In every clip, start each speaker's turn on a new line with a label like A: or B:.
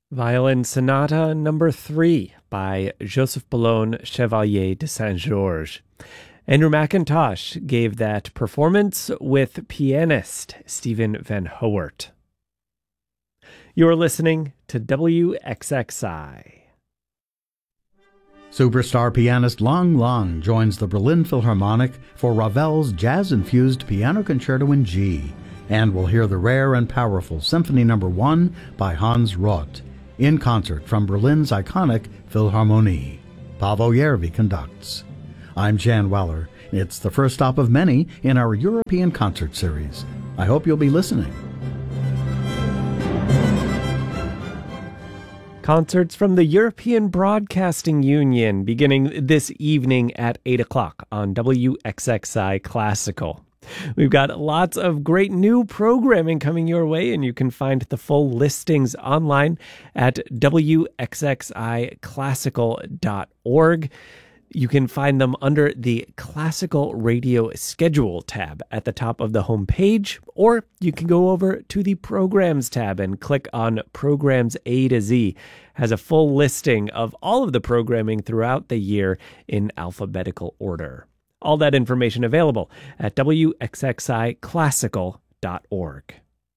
A: Violin Sonata Number 3 by Joseph Boulogne Chevalier de Saint-Georges. Andrew McIntosh gave that performance with pianist Stephen Van Howert. You're listening to WXXI.
B: Superstar pianist Lang Lang joins the Berlin Philharmonic for Ravel's jazz-infused Piano Concerto in G, and we'll hear the rare and powerful Symphony No. 1 by Hans Roth, in concert from Berlin's iconic Philharmonie. Paavo Järvi conducts. I'm Jan Weller. It's the first stop of many in our European concert series. I hope you'll be listening.
A: Concerts from the European Broadcasting Union beginning this evening at 8 o'clock on WXXI Classical. We've got lots of great new programming coming your way, and you can find the full listings online at WXXIClassical.org. You can find them under the Classical Radio Schedule tab at the top of the homepage, or you can go over to the Programs tab and click on Programs A to Z. It has a full listing of all of the programming throughout the year in alphabetical order. All that information available at WXXIClassical.org.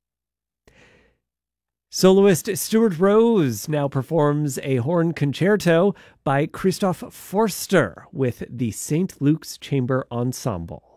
A: Soloist Stuart Rose now performs a horn concerto by Christoph Forster with the St. Luke's Chamber Ensemble.